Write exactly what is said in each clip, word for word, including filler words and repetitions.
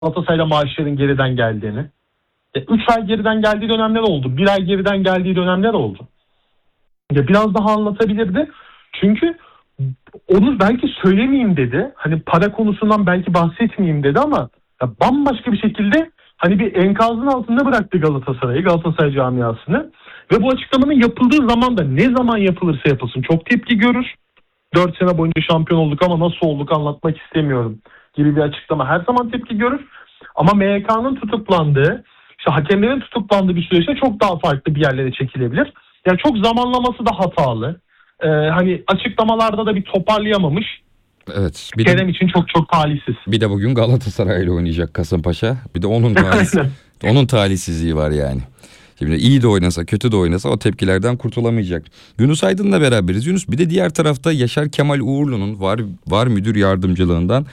Galatasaray'da maaşların geriden geldiğini. üç ay geriden geldiği dönemler oldu. bir ay geriden geldiği dönemler oldu. Ya biraz daha anlatabilirdi. Çünkü onu belki söylemeyeyim dedi. Hani para konusundan belki bahsetmeyeyim dedi ama ya bambaşka bir şekilde hani bir enkazın altında bıraktı Galatasaray'ı, Galatasaray camiasını. Ve bu açıklamanın yapıldığı zaman da ne zaman yapılırsa yapılsın çok tepki görür. dört sene boyunca şampiyon olduk ama nasıl olduk anlatmak istemiyorum gibi bir açıklama her zaman tepki görür. Ama M H K'nın tutuklandığı, işte hakemlerin tutuklandığı bir süreçte çok daha farklı bir yerlere çekilebilir. Yani çok zamanlaması da hatalı. Ee, hani açıklamalarda da bir toparlayamamış. Evet. Bir Kerem de, için çok çok talihsiz. bir de bugün Galatasaray ile oynayacak Kasımpaşa. Bir de onun talihsiz, onun talihsizliği var yani. Şimdi iyi de oynasa, kötü de oynasa o tepkilerden kurtulamayacak. Yunus Aydın'la beraberiz. Yunus, bir de diğer tarafta Yaşar Kemal Uğurlu'nun var var müdür yardımcılığından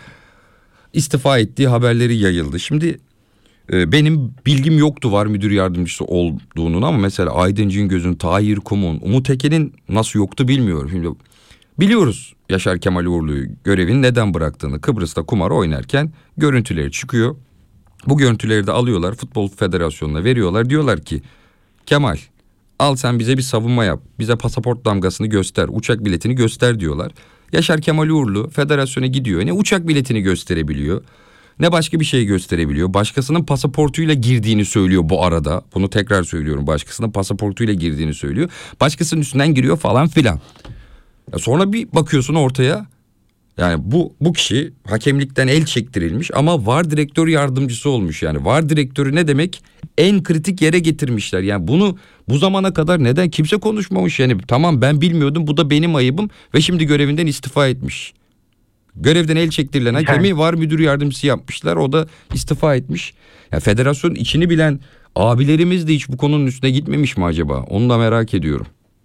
istifa ettiği haberleri yayıldı. Şimdi e, benim bilgim yoktu var müdür yardımcısı olduğunun ama mesela Aydın Cingöz'ün, Tahir Kum'un, Umut Eken'in nasıl yoktu bilmiyorum. Şimdi biliyoruz Yaşar Kemal Uğurlu'yu görevini neden bıraktığını. Kıbrıs'ta kumar oynarken görüntüleri çıkıyor. Bu görüntüleri de alıyorlar, Futbol Federasyonu'na veriyorlar. Diyorlar ki Kemal, al sen bize bir savunma yap. Bize pasaport damgasını göster, uçak biletini göster diyorlar. Yaşar Kemal Uğurlu federasyona gidiyor. Ne uçak biletini gösterebiliyor, ne başka bir şey gösterebiliyor. Başkasının pasaportuyla girdiğini söylüyor bu arada. Bunu tekrar söylüyorum. Başkasının pasaportuyla girdiğini söylüyor. Başkasının üstünden giriyor falan filan. Ya sonra bir bakıyorsun ortaya. Yani bu bu kişi hakemlikten el çektirilmiş ama VAR direktör yardımcısı olmuş. Yani VAR direktörü ne demek? En kritik yere getirmişler. Yani bunu bu zamana kadar neden kimse konuşmamış? Yani tamam, ben bilmiyordum, bu da benim ayıbım ve şimdi görevinden istifa etmiş. Görevden el çektirilen hakemi VAR müdür yardımcısı yapmışlar. O da istifa etmiş. Ya federasyon içini bilen abilerimiz de hiç bu konunun üstüne gitmemiş mi acaba? Onu da merak ediyorum.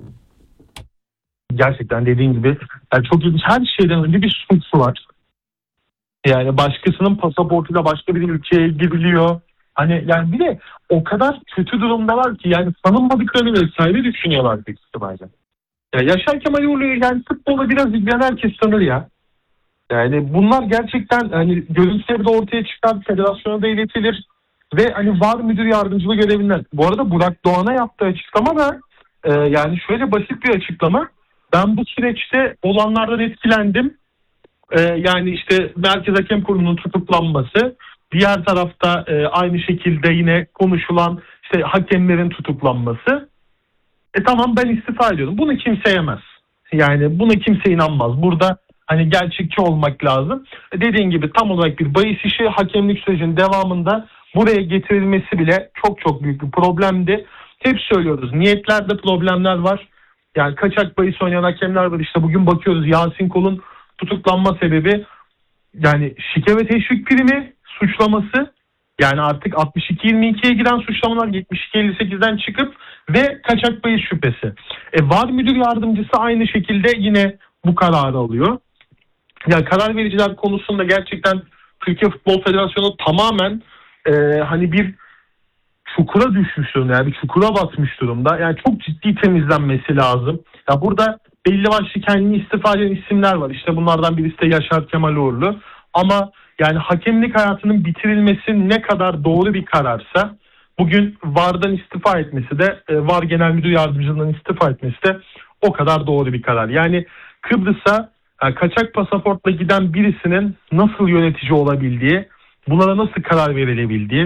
Gerçekten dediğin gibi yani çok ilginç. Her şeyden önce bir suç var. Yani başkasının pasaportuyla başka bir ülkeye giriliyor. Hani yani bir de o kadar kötü durumdalar ki yani tanınmadıklarını vesaire düşünüyorlar büyük ihtimalle. Ya Yaşar Kemal Uğurlu'yu yani futbola biraz ilgilenen herkes tanır ya. Yani bunlar gerçekten hani görüntüleri de ortaya çıkar, federasyona da iletilir ve hani VAR müdür yardımcılığı görevinden. Bu arada Burak Doğan'a yaptığı açıklama da e, yani şöyle basit bir açıklama. Ben bu süreçte olanlardan etkilendim. Ee, yani işte Merkez Hakem Kurulu'nun tutuklanması, diğer tarafta e, aynı şekilde yine konuşulan işte hakemlerin tutuklanması. E tamam, ben istifa ediyorum. Bunu kimse yemez. Yani buna kimse inanmaz. Burada hani gerçekçi olmak lazım. E dediğin gibi tam olarak bir bahis işi, hakemlik sürecinin devamında buraya getirilmesi bile çok çok büyük bir problemdi. Hep söylüyoruz, niyetlerde problemler var. Yani kaçak bahis oynayan hakemler var. İşte bugün bakıyoruz Yasin Kol'un tutuklanma sebebi yani şike ve teşvik primi suçlaması. Yani artık altmış iki yirmi ikiye giren suçlamalar yetmiş iki elli sekizden çıkıp ve kaçak bahis şüphesi. E, VAR müdür yardımcısı aynı şekilde yine bu kararı alıyor. Yani karar vericiler konusunda gerçekten Türkiye Futbol Federasyonu tamamen e, hani bir çukura düşmüş durumda, yani bir çukura batmış durumda. Yani çok ciddi temizlenmesi lazım. Ya burada belli başlı kendini istifa eden isimler var. İşte bunlardan birisi de Yaşar Kemal Uğurlu. Ama yani hakemlik hayatının bitirilmesi ne kadar doğru bir kararsa bugün VAR'dan istifa etmesi de VAR Genel Müdür Yardımcılığından istifa etmesi de o kadar doğru bir karar. Yani Kıbrıs'a yani kaçak pasaportla giden birisinin nasıl yönetici olabildiği, bunlara nasıl karar verilebildiği.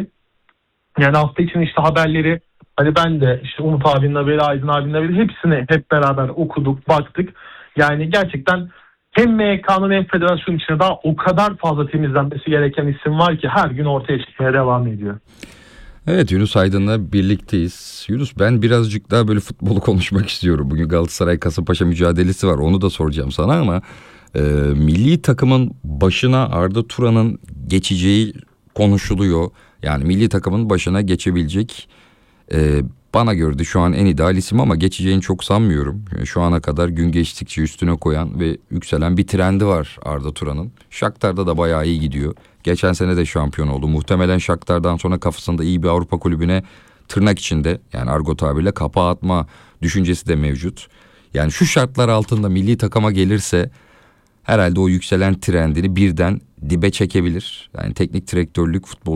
Yani hafta için işte haberleri hani ben de işte Umut abinin haberi, Aydın abinin haberi hepsini hep beraber okuduk, baktık. Yani gerçekten hem M H K'nın hem federasyon içinde daha o kadar fazla temizlenmesi gereken isim var ki her gün ortaya çıkmaya devam ediyor. Evet, Yunus Aydın'la birlikteyiz. Yunus, ben birazcık daha böyle futbolu konuşmak istiyorum. Bugün Galatasaray Kasımpaşa mücadelesi var, onu da soracağım sana ama e, milli takımın başına Arda Turan'ın geçeceği konuşuluyor. Yani milli takımın başına geçebilecek e, bana göre de şu an en ideal isim ama geçeceğini çok sanmıyorum. Şu ana kadar gün geçtikçe üstüne koyan ve yükselen bir trendi var Arda Turan'ın. Shakhtar'da da bayağı iyi gidiyor. Geçen sene de şampiyon oldu. Muhtemelen Shakhtar'dan sonra kafasında iyi bir Avrupa kulübüne tırnak içinde, yani argo tabirle, kapağı atma düşüncesi de mevcut. Yani şu şartlar altında milli takıma gelirse herhalde o yükselen trendini birden dibe çekebilir. Yani teknik direktörlük futbol